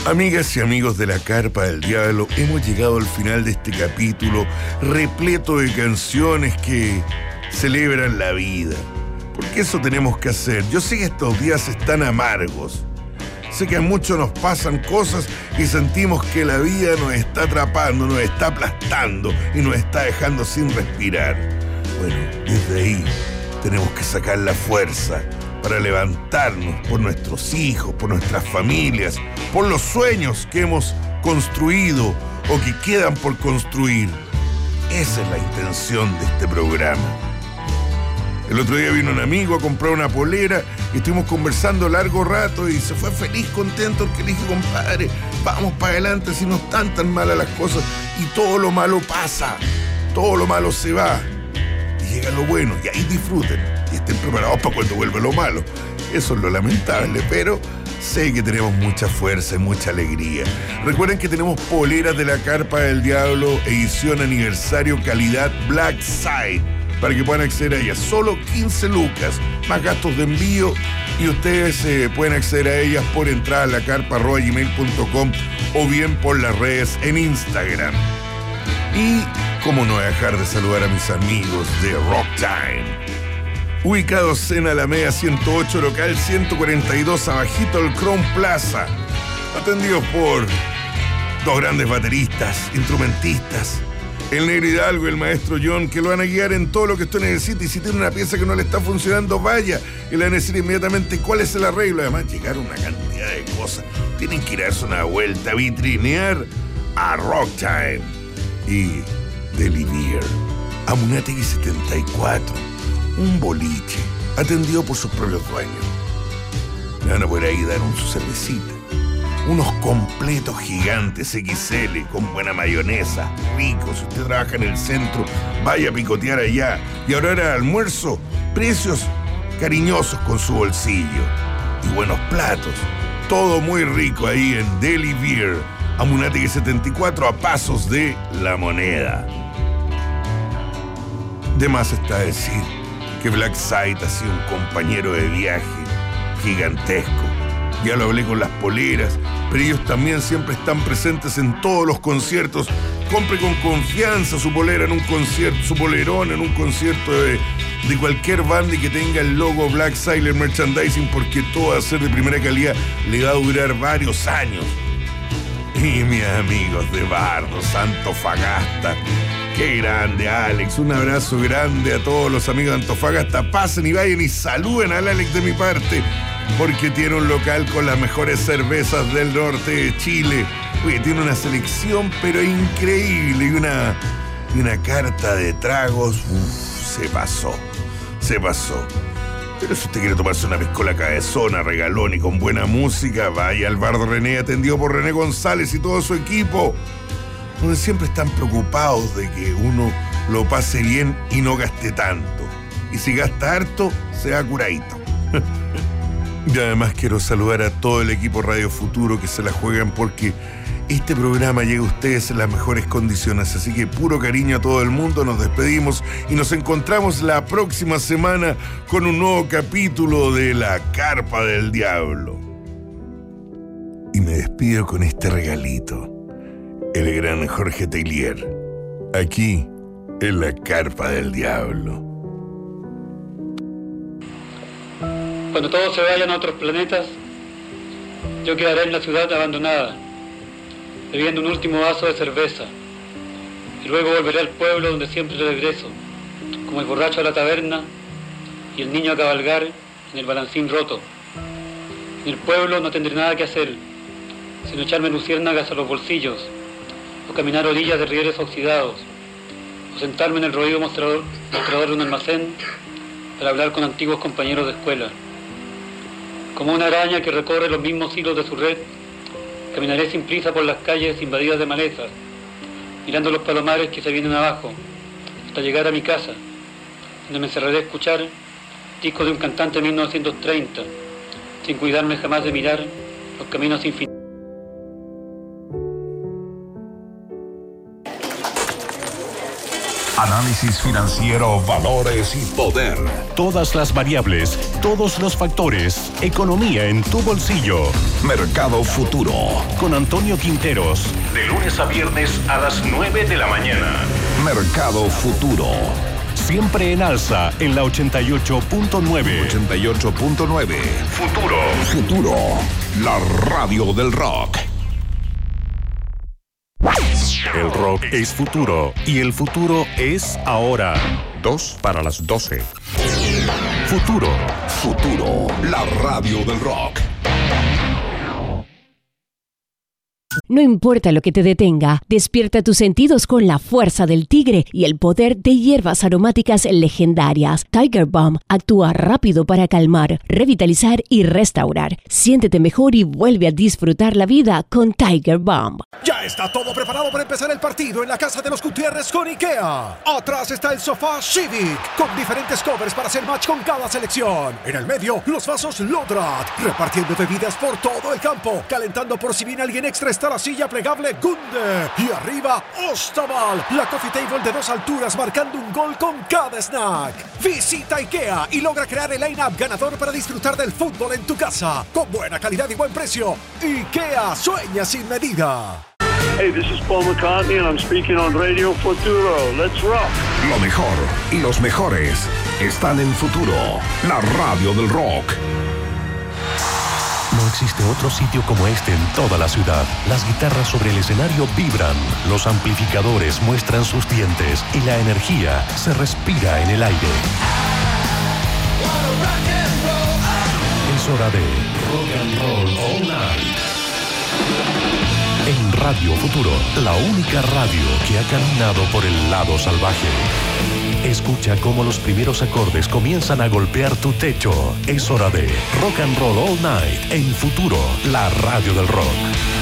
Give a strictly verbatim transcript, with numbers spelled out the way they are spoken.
Amigas y amigos de la Carpa del Diablo, hemos llegado al final de este capítulo repleto de canciones que celebran la vida. Porque eso tenemos que hacer. Yo sé que estos días están amargos. Sé que a muchos nos pasan cosas y sentimos que la vida nos está atrapando, nos está aplastando y nos está dejando sin respirar. Bueno, desde ahí tenemos que sacar la fuerza para levantarnos por nuestros hijos, por nuestras familias, por los sueños que hemos construido o que quedan por construir. Esa es la intención de este programa. El otro día vino un amigo a comprar una polera y estuvimos conversando largo rato y se fue feliz, contento, porque le dije, compadre, vamos para adelante, si no están tan malas las cosas y todo lo malo pasa, todo lo malo se va y llega lo bueno y ahí disfruten y estén preparados para cuando vuelva lo malo. Eso es lo lamentable, pero sé que tenemos mucha fuerza y mucha alegría. Recuerden que tenemos poleras de la Carpa del Diablo, edición aniversario, calidad Black Side, para que puedan acceder a ellas. Solo quince lucas, más gastos de envío, y ustedes eh, pueden acceder a ellas por entrar a la carpa arroba gmail punto com o bien por las redes en Instagram. Y cómo no dejar de saludar a mis amigos de Rock Time, ubicados en Alameda ciento ocho, local ciento cuarenta y dos, abajito del Crown Plaza, atendidos por dos grandes bateristas, instrumentistas, el Negro Hidalgo y el Maestro John, que lo van a guiar en todo lo que usted necesite. Y si tiene una pieza que no le está funcionando, vaya y le van a decir inmediatamente cuál es el arreglo. Además, llegaron una cantidad de cosas. Tienen que ir a darse una vuelta, vitrinear a Rock Time y Deli Beer, a Munategui setenta y cuatro, un boliche atendido por sus propios dueños. Le van a poder ahí dar un su cervecita, unos completos gigantes equis ele con buena mayonesa, ricos. Si usted trabaja en el centro, vaya a picotear allá. Y ahora era almuerzo, precios cariñosos con su bolsillo y buenos platos. Todo muy rico ahí en Deli Beer, a Munategui setenta y cuatro, a pasos de La Moneda. De más está decir que Black Side ha sido un compañero de viaje gigantesco. Ya lo hablé con las poleras, pero ellos también siempre están presentes en todos los conciertos. Compre con confianza su polera en un concierto, su polerón en un concierto de, de cualquier banda y que tenga el logo Black Side Merchandising, porque todo va a ser de primera calidad, le va a durar varios años. Y mis amigos de Bardos, Antofagasta, qué grande, Alex. Un abrazo grande a todos los amigos de Antofagasta. Pasen y vayan y saluden al Alex de mi parte, porque tiene un local con las mejores cervezas del norte de Chile. Oye, tiene una selección pero increíble y una, y una carta de tragos. Uf, se pasó, se pasó. Pero si usted quiere tomarse una piscola cabezona, regalón y con buena música, vaya al bar de René, atendido por René González y todo su equipo, donde siempre están preocupados de que uno lo pase bien y no gaste tanto. Y si gasta harto, sea curadito. Y además quiero saludar a todo el equipo Radio Futuro que se la juegan porque este programa llega a ustedes en las mejores condiciones. Así que puro cariño a todo el mundo, nos despedimos y nos encontramos la próxima semana con un nuevo capítulo de La Carpa del Diablo. Y me despido con este regalito. El gran Jorge Teilier, aquí en La Carpa del Diablo. Cuando todos se vayan a otros planetas, yo quedaré en la ciudad abandonada, bebiendo un último vaso de cerveza, y luego volveré al pueblo donde siempre regreso, como el borracho a la taberna y el niño a cabalgar en el balancín roto. En el pueblo no tendré nada que hacer, sino echarme luciérnagas a los bolsillos, o caminar a orillas de rieles oxidados, o sentarme en el roído mostrador, mostrador de un almacén para hablar con antiguos compañeros de escuela. Como una araña que recorre los mismos hilos de su red, caminaré sin prisa por las calles invadidas de malezas, mirando los palomares que se vienen abajo, hasta llegar a mi casa, donde me encerraré a escuchar discos de un cantante de mil novecientos treinta, sin cuidarme jamás de mirar los caminos infinitos. Análisis financiero, valores y poder. Todas las variables, todos los factores. Economía en tu bolsillo. Mercado Futuro. Con Antonio Quinteros. De lunes a viernes a las nueve de la mañana. Mercado Futuro. Siempre en alza en la ochenta y ocho punto nueve. ochenta y ocho punto nueve. Futuro. Futuro. La radio del rock. El rock es futuro y el futuro es ahora. Dos para las doce. Futuro. Futuro. La radio del rock. No importa lo que te detenga, despierta tus sentidos con la fuerza del tigre y el poder de hierbas aromáticas legendarias. Tiger Balm actúa rápido para calmar, revitalizar y restaurar. Siéntete mejor y vuelve a disfrutar la vida con Tiger Balm. Ya está todo preparado para empezar el partido en la casa de los Gutiérrez con IKEA. Atrás está el sofá Civic, con diferentes covers para hacer match con cada selección. En el medio, los vasos Lodrat, repartiendo bebidas por todo el campo, calentando por si viene alguien extra está la silla plegable Gunde. Y arriba, Ostaval, la coffee table de dos alturas marcando un gol con cada snack. Visita IKEA y logra crear el line-up ganador para disfrutar del fútbol en tu casa. Con buena calidad y buen precio. IKEA, sueña sin medida. Hey, this is Paul McCartney and I'm speaking on Radio Futuro. Let's rock. Lo mejor y los mejores están en Futuro, la radio del rock. No existe otro sitio como este en toda la ciudad. Las guitarras sobre el escenario vibran, los amplificadores muestran sus dientes y la energía se respira en el aire. Es hora de Rock and Roll All Night. En Radio Futuro, la única radio que ha caminado por el lado salvaje. Escucha cómo los primeros acordes comienzan a golpear tu techo. Es hora de Rock and Roll All Night en Futuro, la radio del rock.